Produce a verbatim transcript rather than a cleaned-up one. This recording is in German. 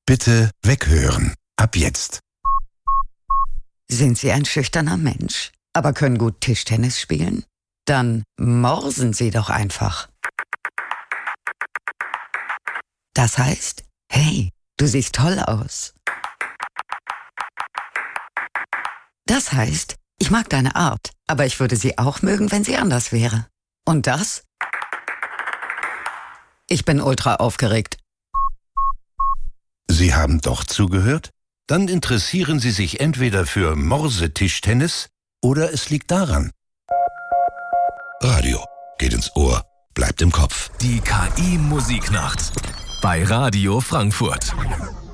Bitte weghören. Ab jetzt. Sind Sie ein schüchterner Mensch, aber können gut Tischtennis spielen? Dann morsen Sie doch einfach. Das heißt, hey, du siehst toll aus. Das heißt, ich mag deine Art, aber ich würde sie auch mögen, wenn sie anders wäre. Und das? Ich bin ultra aufgeregt. Sie haben doch zugehört? Dann interessieren Sie sich entweder für Morsetischtennis oder es liegt daran. Radio geht ins Ohr, bleibt im Kopf. Die K I-Musiknacht bei Radio Frankfurt.